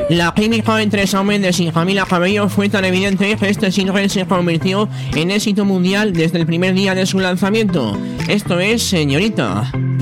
La química entre Shawn Mendes y Camila Cabello fue tan evidente que este single se convirtió en éxito mundial desde el primer día de su lanzamiento. Esto es Señorita.